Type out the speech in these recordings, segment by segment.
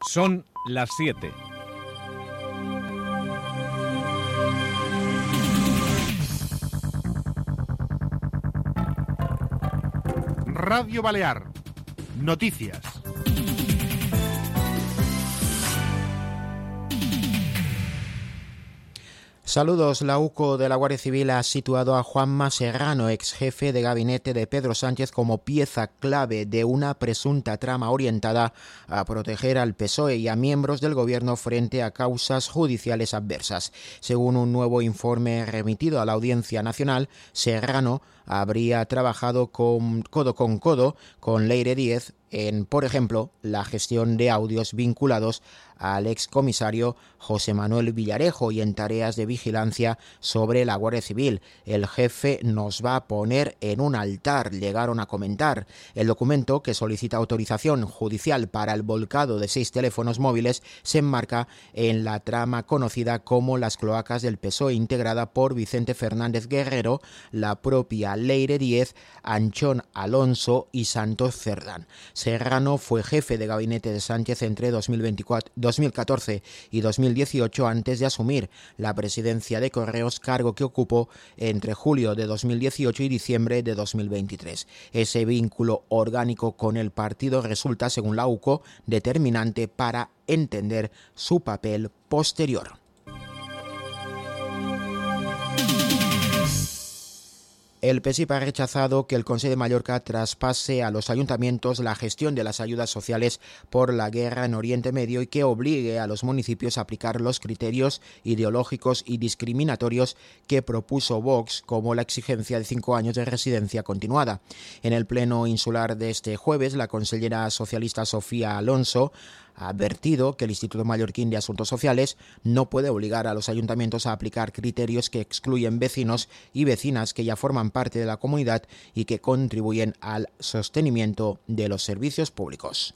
Son las 7. Radio Balear. Noticias. Saludos. La UCO de la Guardia Civil ha situado a Juanma Serrano, ex jefe de gabinete de Pedro Sánchez, como pieza clave de una presunta trama orientada a proteger al PSOE y a miembros del gobierno frente a causas judiciales adversas. Según un nuevo informe remitido a la Audiencia Nacional, Serrano habría trabajado codo con Leire Díez en, por ejemplo, la gestión de audios vinculados al excomisario José Manuel Villarejo y en tareas de vigilancia sobre la Guardia Civil. El jefe nos va a poner en un altar, llegaron a comentar. El documento, que solicita autorización judicial para el volcado de 6 teléfonos móviles, se enmarca en la trama conocida como las cloacas del PSOE, integrada por Vicente Fernández Guerrero, la propia Leire Díez, Anchón Alonso y Santos Cerdán. Serrano fue jefe de gabinete de Sánchez entre 2014 y 2018 antes de asumir la presidencia de Correos, cargo que ocupó entre julio de 2018 y diciembre de 2023. Ese vínculo orgánico con el partido resulta, según la UCO, determinante para entender su papel posterior. El PSIP ha rechazado que el Consell de Mallorca traspase a los ayuntamientos la gestión de las ayudas sociales por la guerra en Oriente Medio y que obligue a los municipios a aplicar los criterios ideológicos y discriminatorios que propuso Vox, como la exigencia de 5 años de residencia continuada. En el pleno insular de este jueves, la consellera socialista Sofía Alonso ha advertido que el Instituto Mallorquín de Asuntos Sociales no puede obligar a los ayuntamientos a aplicar criterios que excluyen vecinos y vecinas que ya forman parte de la comunidad y que contribuyen al sostenimiento de los servicios públicos.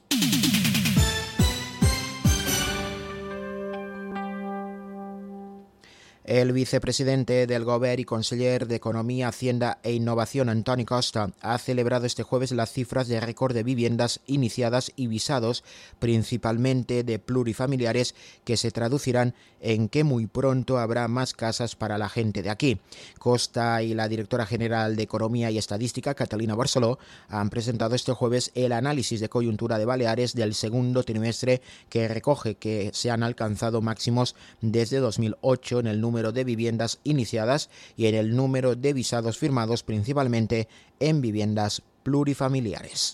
El vicepresidente del Govern y conseller de Economía, Hacienda e Innovación, Antoni Costa, ha celebrado este jueves las cifras de récord de viviendas iniciadas y visados, principalmente de plurifamiliares, que se traducirán en que muy pronto habrá más casas para la gente de aquí. Costa y la directora general de Economía y Estadística, Catalina Barceló, han presentado este jueves el análisis de coyuntura de Baleares del segundo trimestre, que recoge que se han alcanzado máximos desde 2008 en el número de viviendas iniciadas y en el número de visados firmados, principalmente en viviendas plurifamiliares.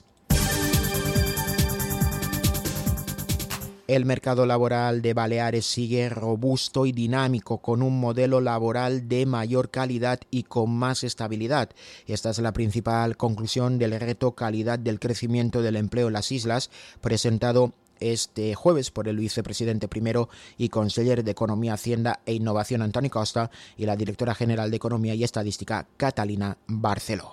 El mercado laboral de Baleares sigue robusto y dinámico, con un modelo laboral de mayor calidad y con más estabilidad. Esta es la principal conclusión del reto Calidad del Crecimiento del Empleo en las Islas, presentado este jueves por el vicepresidente primero y conseller de Economía, Hacienda e Innovación, Antoni Costa, y la directora general de Economía y Estadística, Catalina Barceló.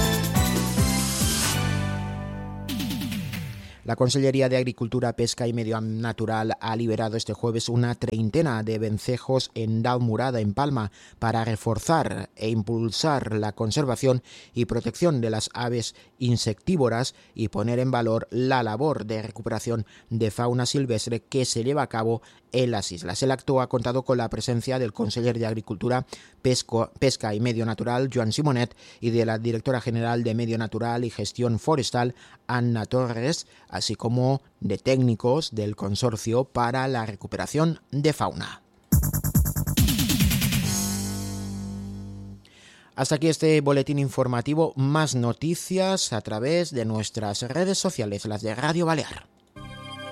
La Consellería de Agricultura, Pesca y Medio Natural ha liberado este jueves una treintena de vencejos en Dalmurada, en Palma, para reforzar e impulsar la conservación y protección de las aves insectívoras y poner en valor la labor de recuperación de fauna silvestre que se lleva a cabo en las islas. El acto ha contado con la presencia del conseller de Agricultura, Pesca y Medio Natural, Joan Simonet, y de la directora general de Medio Natural y Gestión Forestal, Anna Torres, así como de técnicos del Consorcio para la Recuperación de Fauna. Hasta aquí este boletín informativo. Más noticias a través de nuestras redes sociales, las de Radio Balear.